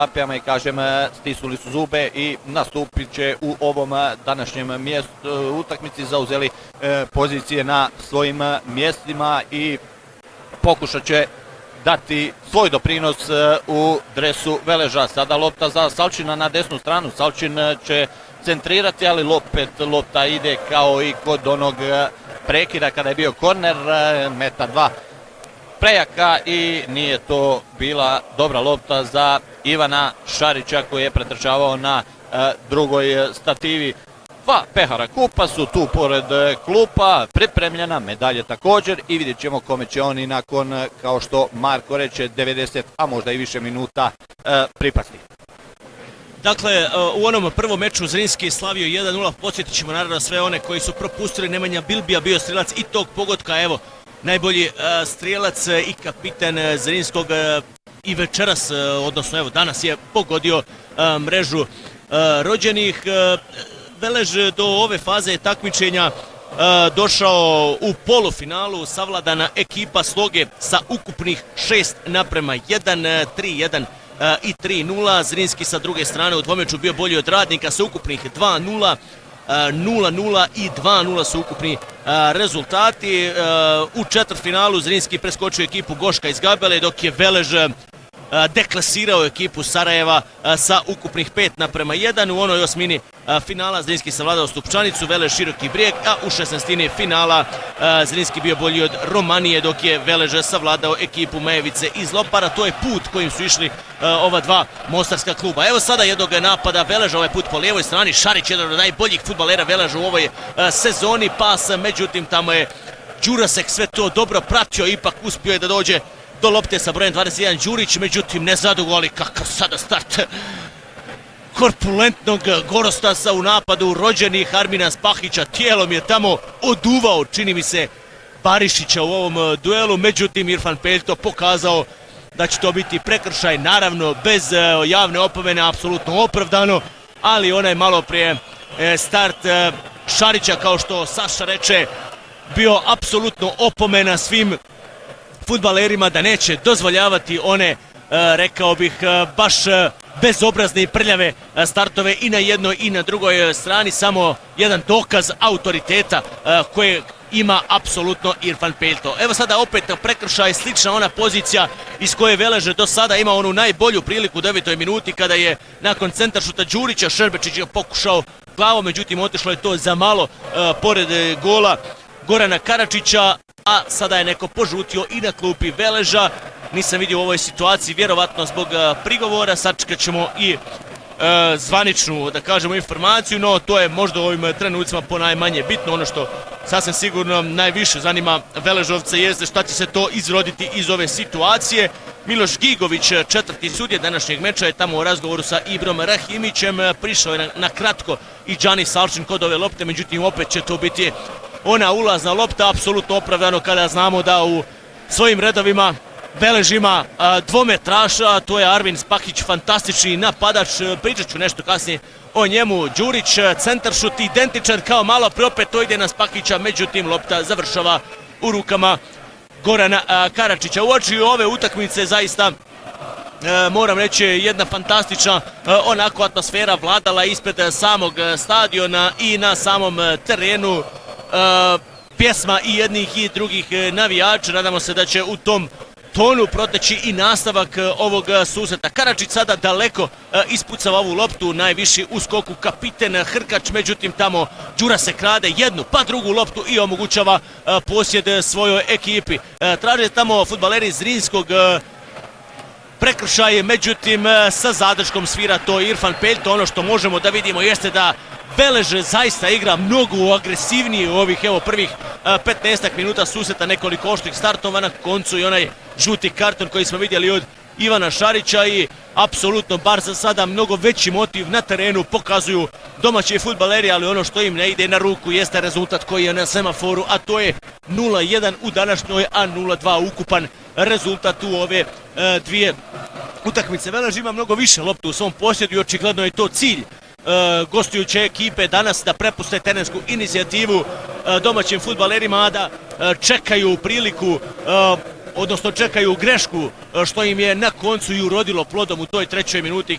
apijama i kažem stisnuli su zube i nastupit će u ovom današnjem utakmici, zauzeli pozicije na svojim mjestima i pokušat će dati svoj doprinos u dresu Veleža. Sada lopta za Salčina na desnu stranu, Salčin će centrirati, ali lopta ide kao i kod onog prekida kada je bio korner, meta 2 prejaka i nije to bila dobra lopta za Ivana Šarića koji je pretrčavao na drugoj stativi. 2 pehara kupa su tu pored klupa, pripremljena, medalje također i vidjet ćemo kome će oni nakon, kao što Marko reče, 90, a možda i više minuta pripasti. Dakle, u onom prvom meču Zrinski je slavio 1-0, podsjetit ćemo naravno sve one koji su propustili. Nemanja Bilbija bio strelac i tog pogotka, evo, najbolji strijelac i kapiten Zrinskog i večeras, odnosno evo danas je pogodio mrežu rođenih. Velež do ove faze takmičenja došao u polufinalu, savladana ekipa Sloge sa ukupnih 6:1, 3:1 i 3:0. Zrinski sa druge strane u dvomeču bio bolji od Radnika sa ukupnih 2:0, 0:0 i 2:0 su ukupni rezultati. U četvrtfinalu Zrinski preskočio ekipu Goška iz Gabele, dok je Velež deklasirao ekipu Sarajeva sa ukupnih 5:1. U onoj osmini finala Zrinski savladao Stupčanicu, Velež Široki Brijeg, a u 16. finala Zrinski bio bolji od Romanije, dok je Velež savladao ekipu Mejevice iz Lopara. To je put kojim su išli ova dva mostarska kluba. Evo sada jednog napada Veleža, ovaj put po lijevoj strani. Šarić, jedan od najboljih fudbalera Veleža u ovoj sezoni, pas, međutim tamo je Đurasek sve to dobro pratio, ipak uspio je da dođe do lopte sa brojem 21 Đurić, međutim ne zadugo, ali kakav sada start korpulentnog Gorostasa u napadu rođenih Armina Spahića. Tijelom je tamo oduvao, čini mi se, Barišića u ovom duelu, međutim Irfan Peljto pokazao da će to biti prekršaj, naravno bez javne opomene, apsolutno opravdano, ali onaj malo prije start Šarića, kao što Saša reče, bio apsolutno opomena svim fudbalerima da neće dozvoljavati one, rekao bih, baš bezobrazne i prljave startove i na jednoj i na drugoj strani. Samo jedan dokaz autoriteta koje ima apsolutno Irfan Peljto. Evo sada opet prekršaj, slična ona pozicija iz koje Velež do sada ima onu najbolju priliku u 9. minuti kada je nakon centaršuta Đurića Šerbečić pokušao glavom, međutim otišlo je to za malo pored gola Gorana Karačića, a sada je neko požutio i na klupi Veleža. Nisam vidio u ovoj situaciji, vjerovatno zbog prigovora. Sačekat ćemo i zvaničnu, da kažemo, informaciju, no to je možda u ovim trenucima ponajmanje bitno. Ono što sasvim sigurno najviše zanima Veležovce jeste šta će se to izroditi iz ove situacije. Miloš Gigović, četvrti sudija današnjeg meča, je tamo u razgovoru sa Ibrom Rahimićem. Prišao je na kratko i Džani Salčin kod ove lopte, međutim opet će to biti ona ulazna lopta, apsolutno opravdano kada znamo da u svojim redovima Velež ima dvometraša, to je Armin Spahić, fantastični napadač, pričat ću nešto kasnije o njemu. Đurić, centaršut, identičan kao malo pre, opet to ide na Spahića, međutim lopta završava u rukama Gorana Karačića. U oči ove utakmice zaista moram reći jedna fantastična onako atmosfera vladala ispred samog stadiona i na samom terenu. Pjesma i jednih i drugih navijača, nadamo se da će u tom tonu proteći i nastavak ovog susreta. Karačić sada daleko ispucava ovu loptu, najviši u skoku kapiten Hrkač, međutim tamo Đurasek krade jednu pa drugu loptu i omogućava posjed svojoj ekipi. Traže tamo fudbaleri Zrinskog prekršaje, međutim sa zadrškom svira to Irfan Peljto. Ono što možemo da vidimo jeste da Velež zaista igra mnogo agresivnije u ovih prvih 15 minuta susreta, nekoliko oštrih startova, na koncu i onaj žuti karton koji smo vidjeli od Ivana Šarića i apsolutno, bar za sada, mnogo veći motiv na terenu pokazuju domaći fudbaleri, ali ono što im ne ide na ruku jeste rezultat koji je na semaforu, a to je 0:1 u današnjoj, a 0:2 ukupan rezultat u ove dvije utakmice. Velež ima mnogo više loptu u svom posjedu i očigledno je to cilj gostujuće ekipe danas, da prepuste terensku inicijativu domaćim fudbalerima, a da čekaju priliku, odnosno čekaju grešku što im je na koncu i urodilo plodom u toj trećoj minuti